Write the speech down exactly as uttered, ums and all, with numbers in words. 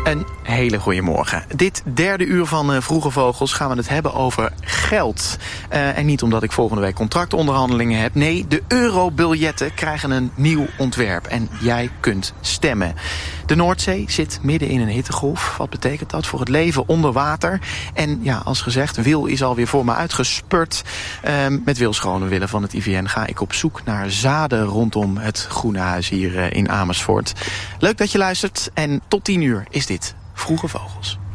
Een hele goede morgen. Dit derde uur van uh, Vroege Vogels gaan we het hebben over geld. Uh, en niet omdat ik volgende week contractonderhandelingen heb. Nee, de eurobiljetten krijgen een nieuw ontwerp. En jij kunt stemmen. De Noordzee zit midden in een hittegolf. Wat betekent dat voor het leven onder water? En ja, als gezegd, Wil is alweer voor me uitgespurt. Uh, met Wil Schronewille van het I V N ga ik op zoek naar zaden rondom het Groene Huis hier uh, in Amersfoort. Leuk dat je luistert en tot tien uur is dit Vroege Vogels.